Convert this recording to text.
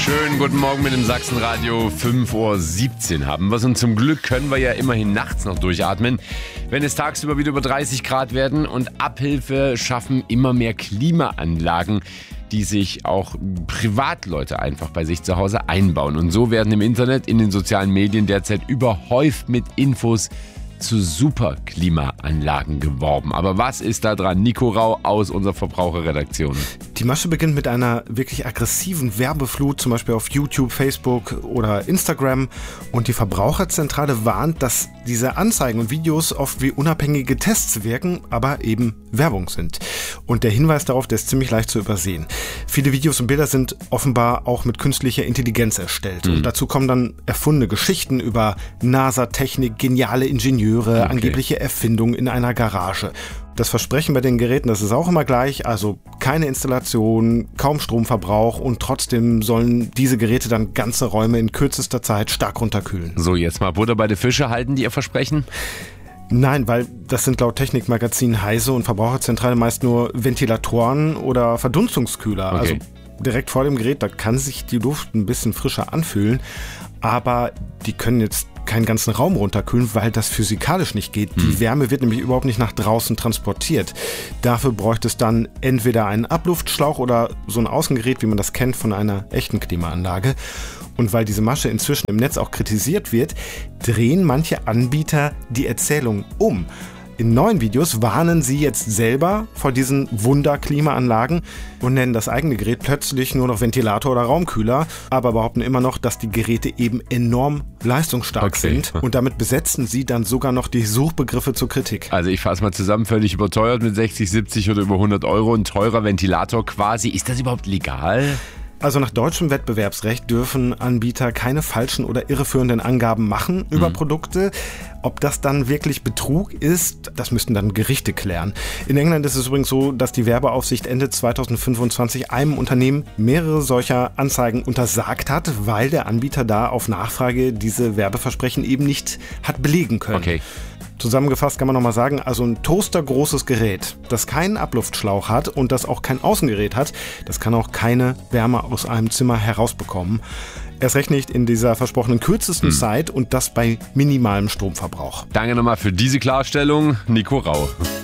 Schönen guten Morgen mit dem Sachsenradio. 5:17 Uhr haben wir es. Und zum Glück können wir ja immerhin nachts noch durchatmen, wenn es tagsüber wieder über 30 Grad werden. Und Abhilfe schaffen immer mehr Klimaanlagen, die sich auch Privatleute einfach bei sich zu Hause einbauen. Und so werden im Internet, in den sozialen Medien derzeit überhäuft mit Infos zu Superklimaanlagen geworben. Aber was ist da dran? Nico Rau aus unserer Verbraucherredaktion. Die Masche beginnt mit einer wirklich aggressiven Werbeflut, zum Beispiel auf YouTube, Facebook oder Instagram. Und die Verbraucherzentrale warnt, dass diese Anzeigen und Videos oft wie unabhängige Tests wirken, aber eben Werbung sind. Und der Hinweis darauf, der ist ziemlich leicht zu übersehen. Viele Videos und Bilder sind offenbar auch mit künstlicher Intelligenz erstellt. Und dazu kommen dann erfundene Geschichten über NASA-Technik, geniale Ingenieure, angebliche Erfindungen in einer Garage. Das Versprechen bei den Geräten, das ist auch immer gleich, also keine Installation, kaum Stromverbrauch und trotzdem sollen diese Geräte dann ganze Räume in kürzester Zeit stark runterkühlen. So, jetzt mal Butter bei den Fische, halten die ihr Versprechen? Nein, weil das sind laut Technikmagazin Heise und Verbraucherzentrale meist nur Ventilatoren oder Verdunstungskühler. Okay. Also direkt vor dem Gerät, da kann sich die Luft ein bisschen frischer anfühlen, aber die können jetzt keinen ganzen Raum runterkühlen, weil das physikalisch nicht geht. Die Wärme wird nämlich überhaupt nicht nach draußen transportiert. Dafür bräuchte es dann entweder einen Abluftschlauch oder so ein Außengerät, wie man das kennt von einer echten Klimaanlage. Und weil diese Masche inzwischen im Netz auch kritisiert wird, drehen manche Anbieter die Erzählung um. In neuen Videos warnen sie jetzt selber vor diesen Wunder-Klimaanlagen und nennen das eigene Gerät plötzlich nur noch Ventilator oder Raumkühler, aber behaupten immer noch, dass die Geräte eben enorm leistungsstark sind. Und damit besetzen sie dann sogar noch die Suchbegriffe zur Kritik. Also ich fasse mal zusammen, völlig überteuert mit 60, 70 oder über 100 Euro. Ein teurer Ventilator quasi. Ist das überhaupt legal? Also nach deutschem Wettbewerbsrecht dürfen Anbieter keine falschen oder irreführenden Angaben machen über Produkte. Ob das dann wirklich Betrug ist, das müssten dann Gerichte klären. In England ist es übrigens so, dass die Werbeaufsicht Ende 2025 einem Unternehmen mehrere solcher Anzeigen untersagt hat, weil der Anbieter da auf Nachfrage diese Werbeversprechen eben nicht hat belegen können. Okay. Zusammengefasst kann man nochmal sagen, also ein toastergroßes Gerät, das keinen Abluftschlauch hat und das auch kein Außengerät hat, das kann auch keine Wärme aus einem Zimmer herausbekommen. Erst recht nicht in dieser versprochenen kürzesten Zeit und das bei minimalem Stromverbrauch. Danke nochmal für diese Klarstellung, Nico Rau.